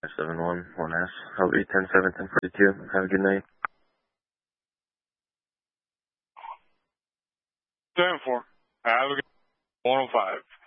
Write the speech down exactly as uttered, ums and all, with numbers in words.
seven one, one S. I'll be ten seven, ten forty-two. Have a good night. seven four. Have a good one oh five.